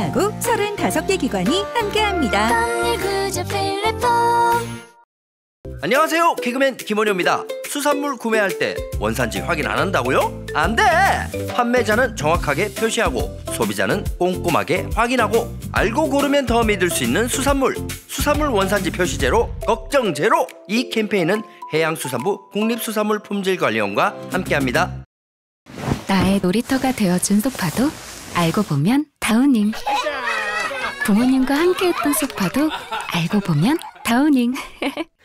운영하고 35개 기관이 함께합니다. 안녕하세요, 개그맨 김원효입니다. 수산물 구매할 때 원산지 확인 안 한다고요? 안 돼! 판매자는 정확하게 표시하고 소비자는 꼼꼼하게 확인하고 알고 고르면 더 믿을 수 있는 수산물 원산지 표시 제로, 걱정 제로! 이 캠페인은 해양수산부 국립수산물품질관리원과 함께합니다. 나의 놀이터가 되어준 소파도 알고 보면 다우닝. 부모님과 함께했던 소파도 알고 보면 다우닝.